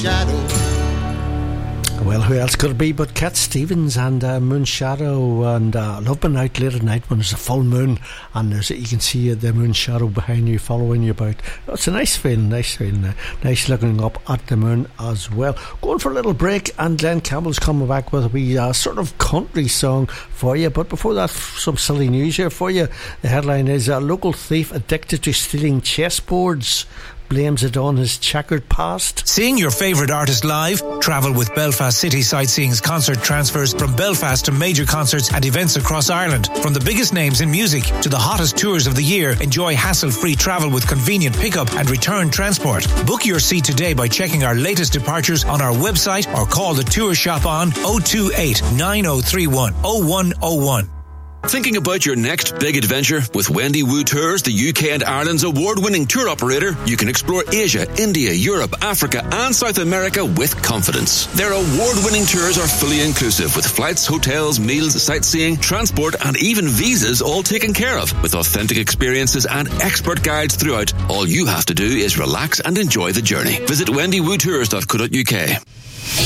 Well, who else could it be but Cat Stevens and Moon Shadow, and Love Been Out Late at Night when there's a full moon and you can see the moon shadow behind you following you about. It's a nice feeling, nice looking up at the moon as well. Going for a little break, and Glenn Campbell's coming back with a wee sort of country song for you. But before that, some silly news here for you. The headline is a local thief addicted to stealing chessboards blames it on his checkered past. Seeing your favourite artist live? Travel with Belfast City Sightseeing's concert transfers from Belfast to major concerts and events across Ireland. From the biggest names in music to the hottest tours of the year, enjoy hassle-free travel with convenient pickup and return transport. Book your seat today by checking our latest departures on our website or call the tour shop on 028 9031 0101. Thinking about your next big adventure? With Wendy Wu Tours, the UK and Ireland's award-winning tour operator, you can explore Asia, India, Europe, Africa and South America with confidence. Their award-winning tours are fully inclusive with flights, hotels, meals, sightseeing, transport and even visas all taken care of. With authentic experiences and expert guides throughout, all you have to do is relax and enjoy the journey. Visit wendywootours.co.uk.